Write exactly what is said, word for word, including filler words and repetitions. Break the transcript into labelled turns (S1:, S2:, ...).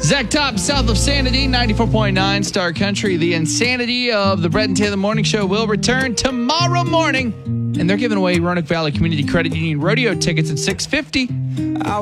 S1: Zach Top, south of Sanity, ninety-four point nine Star Country. The insanity of the Brett and Taylor Morning Show will return tomorrow morning. And they're giving away Roanoke Valley Community Credit Union rodeo tickets at six fifty.